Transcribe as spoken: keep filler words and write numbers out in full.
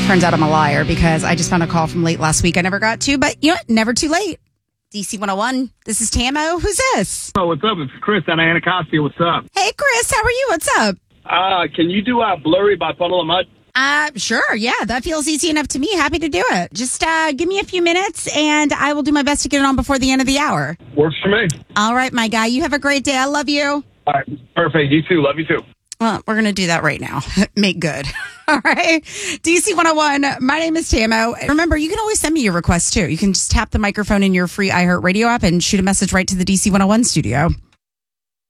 Turns out I'm a liar because I just found a call from late last week I never got to, but you know what? Never too late. D C one oh one, this is Tamo. Who's this? Oh, what's up? It's Chris out of Anacostia. What's up? Hey, Chris. How are you? What's up? Uh, can you do uh, Blurry by Puddle of Mud? Uh, sure. Yeah, that feels easy enough to me. Happy to do it. Just uh, give me a few minutes and I will do my best to get it on before the end of the hour. Works for me. All right, my guy. You have a great day. I love you. All right. Perfect. You too. Love you too. Well, we're going to do that right now. Make good. All right. D C one oh one, my name is Tamo. Remember, you can always send me your requests, too. You can just tap the microphone in your free iHeartRadio app and shoot a message right to the D C one oh one studio.